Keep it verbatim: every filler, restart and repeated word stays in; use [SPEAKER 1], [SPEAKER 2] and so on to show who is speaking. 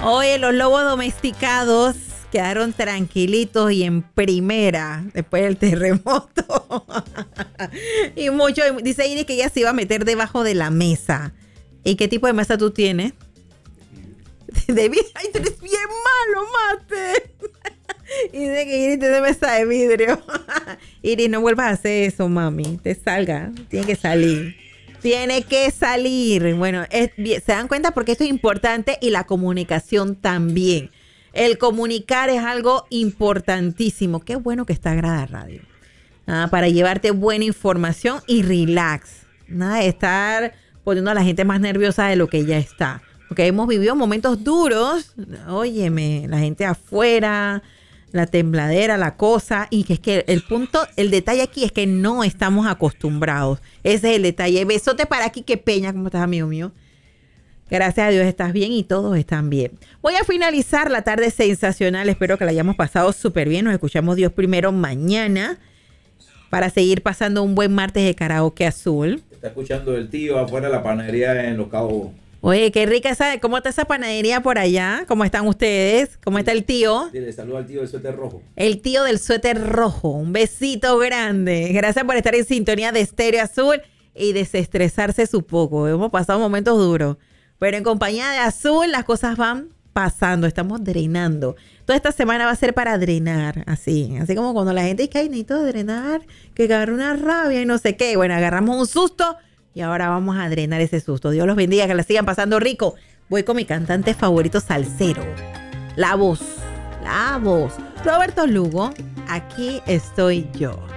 [SPEAKER 1] Oye, los lobos domesticados quedaron tranquilitos y en primera después del terremoto. Y mucho, dice Iris que ella se iba a meter debajo de la mesa. ¿Y qué tipo de mesa tú tienes? De vidrio. Ay, tú eres bien malo, Mate. Y dice que Iris tiene mesa de vidrio. Iris, no vuelvas a hacer eso, mami. Te salga. Tiene que salir. Tiene que salir. Bueno, es, se dan cuenta porque esto es importante y la comunicación también. El comunicar es algo importantísimo. Qué bueno que está Grada Radio. Ah, para llevarte buena información y relax. Nada de estar poniendo a la gente más nerviosa de lo que ya está. Porque hemos vivido momentos duros. Óyeme, la gente afuera, la tembladera, la cosa. Y que es que el punto, el detalle aquí es que no estamos acostumbrados. Ese es el detalle. Besote para aquí, qué Peña. ¿Cómo estás, amigo mío? Gracias a Dios estás bien y todos están bien. Voy a finalizar la tarde sensacional. Espero que la hayamos pasado súper bien. Nos escuchamos Dios primero mañana para seguir pasando un buen martes de Karaoke Azul.
[SPEAKER 2] Está escuchando el tío afuera de la panadería en Los Cabos.
[SPEAKER 1] Oye, qué rica esa. ¿Cómo está esa panadería por allá? ¿Cómo están ustedes? ¿Cómo está el tío?
[SPEAKER 2] Dile saludo al tío del suéter rojo.
[SPEAKER 1] El tío del suéter rojo. Un besito grande. Gracias por estar en sintonía de Estéreo Azul y desestresarse su poco. Hemos pasado momentos duros. Pero en compañía de Azul las cosas van pasando, estamos drenando. Toda esta semana va a ser para drenar, así. Así como cuando la gente dice que ay, necesito drenar, que agarre una rabia y no sé qué. Bueno, agarramos un susto y ahora vamos a drenar ese susto. Dios los bendiga, que la sigan pasando rico. Voy con mi cantante favorito salsero. La voz, la voz. Roberto Lugo, aquí estoy yo.